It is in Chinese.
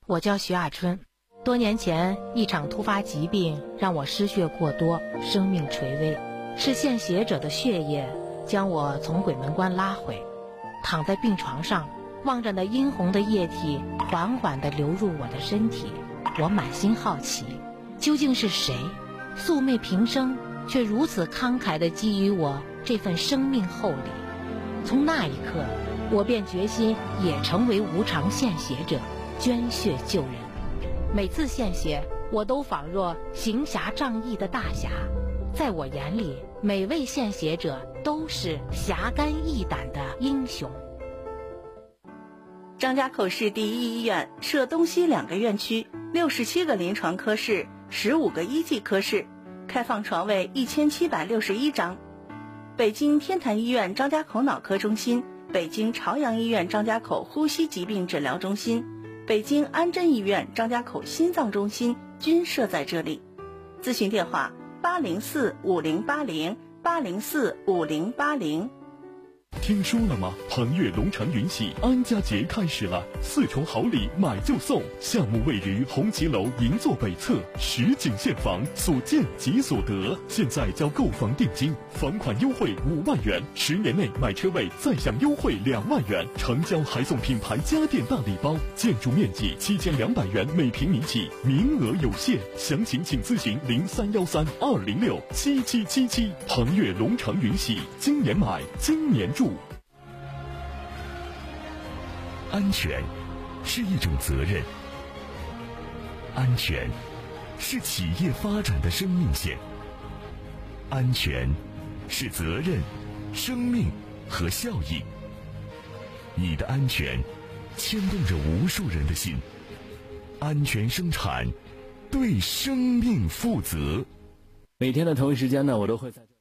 我叫徐亚春。多年前，一场突发疾病让我失血过多，生命垂危。是献血者的血液将我从鬼门关拉回。躺在病床上，望着那殷红的液体缓缓地流入我的身体，我满心好奇，究竟是谁素昧平生，却如此慷慨地给予我这份生命厚礼。从那一刻，我便决心也成为无偿献血者，捐血救人。每次献血，我都仿若行侠仗义的大侠，在我眼里，每位献血者都是侠肝义胆的英雄。 张家口市第一医院设东西2个院区，67个临床科室，15个医技科室，开放床位1761张。北京天坛医院张家口脑科中心、北京朝阳医院张家口呼吸疾病治疗中心、北京安贞医院张家口心脏中心均设在这里。咨询电话804-5080，804-5080。 听说了吗？鹏悦龙城云喜安家节开始了，4重好礼买就送。项目位于红旗楼银座北侧，实景现房，所见即所得。现在交购房定金，房款优惠5万元，10年内买车位再享优惠2万元，成交还送品牌家电大礼包。建筑面积7200元每平米起，名额有限，详情请咨询031320677777。鹏悦龙城云喜，今年买，今年住。 安全是一种责任，安全是企业发展的生命线，安全是责任、生命和效益。你的安全牵动着无数人的心，安全生产，对生命负责。 每天的同一时间呢，我都会在这